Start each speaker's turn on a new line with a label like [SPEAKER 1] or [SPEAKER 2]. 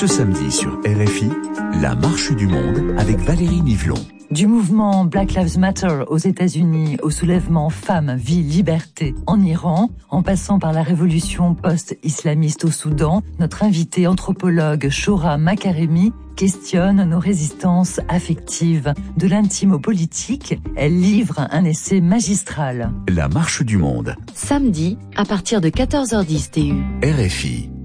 [SPEAKER 1] Ce samedi sur RFI, la marche du monde avec Valérie Nivelon.
[SPEAKER 2] Du mouvement Black Lives Matter aux États-Unis au soulèvement Femmes, Vie, Liberté en Iran, en passant par la révolution post-islamiste au Soudan, notre invitée anthropologue Shohra Makaremi questionne nos résistances affectives. De l'intime au politique, elle livre un essai magistral.
[SPEAKER 1] La marche du monde.
[SPEAKER 3] Samedi, à partir de 14h10 TU.
[SPEAKER 1] RFI.